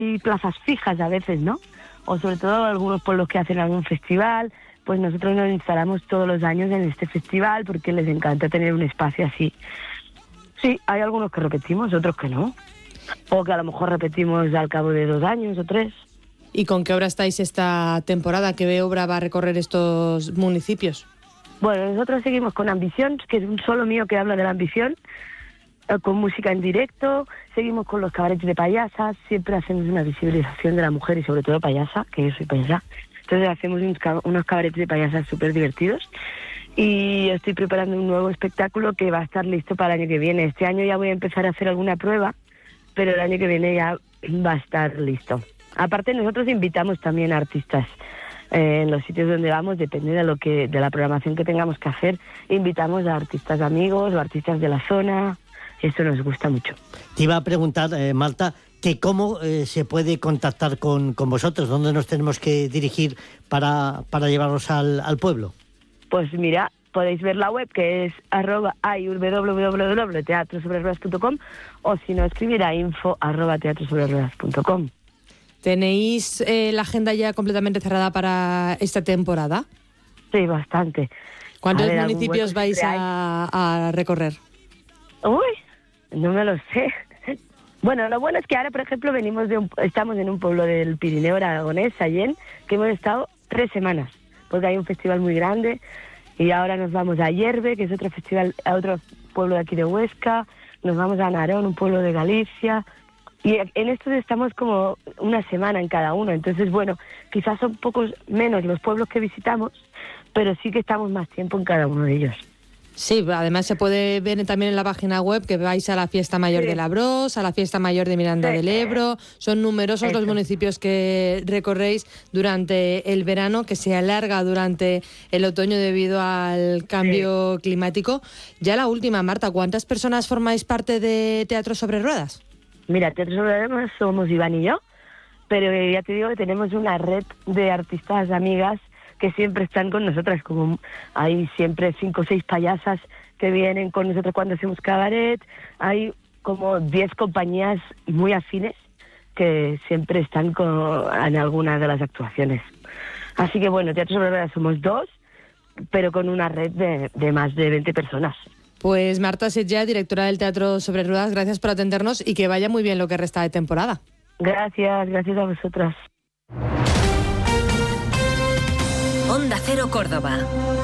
así plazas fijas a veces, ¿no? O sobre todo algunos pueblos que hacen algún festival, pues nosotros nos instalamos todos los años en este festival porque les encanta tener un espacio así. Sí, hay algunos que repetimos, otros que no. O que a lo mejor repetimos al cabo de 2 años o 3. ¿Y con qué obra estáis esta temporada? ¿Qué obra va a recorrer estos municipios? Bueno, nosotros seguimos con Ambición, que es un solo mío que habla de la ambición, con música en directo, seguimos con los cabarets de payasas, siempre hacemos una visibilización de la mujer y sobre todo payasa, que yo soy payasa. Entonces hacemos unos cabarets de payasas súper divertidos y estoy preparando un nuevo espectáculo que va a estar listo para el año que viene. Este año ya voy a empezar a hacer alguna prueba, pero el año que viene ya va a estar listo. Aparte nosotros invitamos también a artistas en los sitios donde vamos, depende de la programación que tengamos que hacer, invitamos a artistas amigos o artistas de la zona. Esto nos gusta mucho. Te iba a preguntar, Marta, que cómo se puede contactar con vosotros, dónde nos tenemos que dirigir para llevarnos al pueblo. Pues mira, podéis ver la web que es www.teatrosobreruedas.com o si no, escribir a info@teatrosobreruedas.com. ¿Tenéis la agenda ya completamente cerrada para esta temporada? Sí, bastante. ¿Cuántos municipios vais a recorrer? Uy, no me lo sé. Bueno, lo bueno es que ahora, por ejemplo, estamos en un pueblo del Pirineo aragonés, Sallén, que hemos estado 3 semanas, porque hay un festival muy grande, y ahora nos vamos a Hierve, que es otro pueblo de aquí de Huesca, nos vamos a Narón, un pueblo de Galicia, y en estos estamos como una semana en cada uno, entonces bueno, quizás son pocos menos los pueblos que visitamos, pero sí que estamos más tiempo en cada uno de ellos. Sí, además se puede ver también en la página web que vais a la Fiesta Mayor de Labros, a la Fiesta Mayor de Miranda del Ebro. Son numerosos los municipios que recorréis durante el verano, que se alarga durante el otoño debido al cambio climático. Ya la última, Marta, ¿cuántas personas formáis parte de Teatro sobre Ruedas? Mira, Teatro sobre Ruedas somos Iván y yo, pero ya te digo que tenemos una red de artistas amigas que siempre están con nosotras, como hay siempre 5 o 6 payasas que vienen con nosotros cuando hacemos cabaret, hay como 10 compañías muy afines que siempre están en alguna de las actuaciones. Así que bueno, Teatro sobre Ruedas somos 2, pero con una red de más de 20 personas. Pues Marta Setlla, directora del Teatro sobre Ruedas, gracias por atendernos y que vaya muy bien lo que resta de temporada. Gracias a vosotras. Onda Cero Córdoba.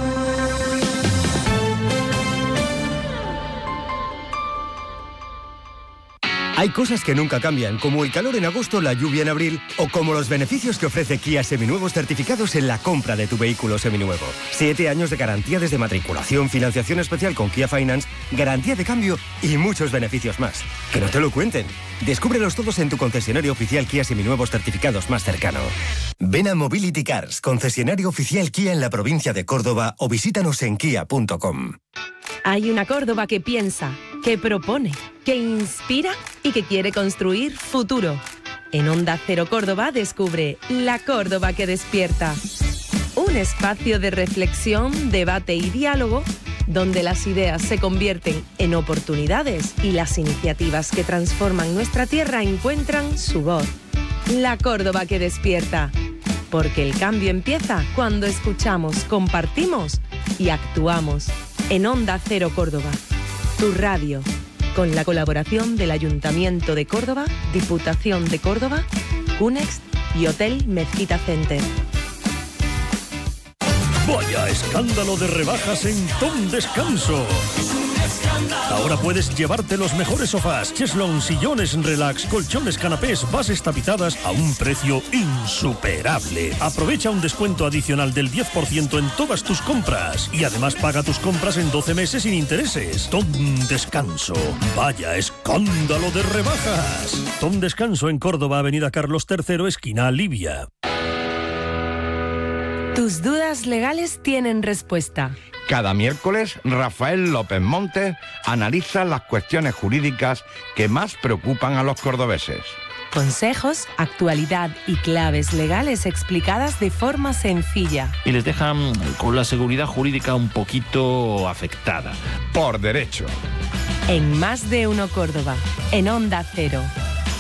Hay cosas que nunca cambian, como el calor en agosto, la lluvia en abril, o como los beneficios que ofrece Kia Seminuevos certificados en la compra de tu vehículo seminuevo. 7 años de garantía desde matriculación, financiación especial con Kia Finance, garantía de cambio y muchos beneficios más. Que no te lo cuenten. Descúbrelos todos en tu concesionario oficial Kia Seminuevos certificados más cercano. Ven a Mobility Cars, concesionario oficial Kia en la provincia de Córdoba, o visítanos en kia.com. Hay una Córdoba que piensa, que propone, que inspira y que quiere construir futuro. En Onda Cero Córdoba descubre La Córdoba que despierta. Un espacio de reflexión, debate y diálogo donde las ideas se convierten en oportunidades y las iniciativas que transforman nuestra tierra encuentran su voz. La Córdoba que despierta. Porque el cambio empieza cuando escuchamos, compartimos y actuamos. En Onda Cero Córdoba, tu radio, con la colaboración del Ayuntamiento de Córdoba, Diputación de Córdoba, Cunext y Hotel Mezquita Center. Vaya escándalo de rebajas en Tom Descanso. Ahora puedes llevarte los mejores sofás, cheslón, sillones relax, colchones, canapés, bases tapizadas a un precio insuperable. Aprovecha un descuento adicional del 10% en todas tus compras y además paga tus compras en 12 meses sin intereses. Tom Descanso. Vaya escándalo de rebajas. Tom Descanso en Córdoba, Avenida Carlos III, esquina Libia. Tus dudas legales tienen respuesta. Cada miércoles, Rafael López Montes analiza las cuestiones jurídicas que más preocupan a los cordobeses. Consejos, actualidad y claves legales explicadas de forma sencilla. Y les dejan con la seguridad jurídica un poquito afectada. Por derecho. En Más de Uno Córdoba, en Onda Cero.